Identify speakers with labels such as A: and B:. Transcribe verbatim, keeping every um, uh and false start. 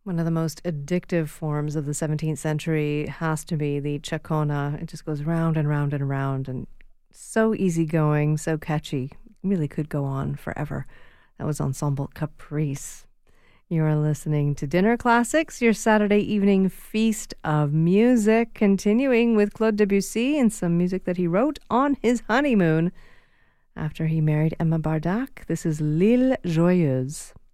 A: One of the most addictive forms of the seventeenth century has to be the chacona. It just goes round and round and round and so easygoing, so catchy. Really could go on forever. That was Ensemble Caprice. You're listening to Dinner Classics, your Saturday evening feast of music, continuing with Claude Debussy and some music that he wrote on his honeymoon after he married Emma Bardac. This is L'Île Joyeuse.